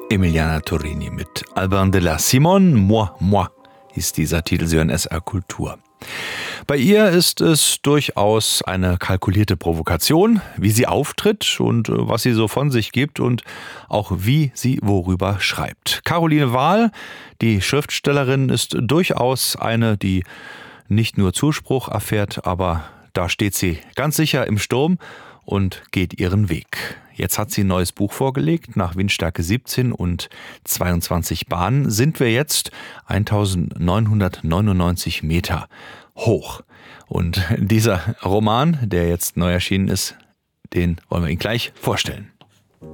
Emiliana Torrini mit Albin de la Simone, Moi, Moi, hieß dieser Titel, Sie hören SR Kultur. Bei ihr ist es durchaus eine kalkulierte Provokation, wie sie auftritt und was sie so von sich gibt und auch wie sie worüber schreibt. Caroline Wahl, die Schriftstellerin, ist durchaus eine, die nicht nur Zuspruch erfährt, aber da steht sie ganz sicher im Sturm und geht ihren Weg. Jetzt hat sie ein neues Buch vorgelegt. Nach Windstärke 17 und 22 Bahnen sind wir jetzt 1999 Meter hoch. Und dieser Roman, der jetzt neu erschienen ist, den wollen wir Ihnen gleich vorstellen.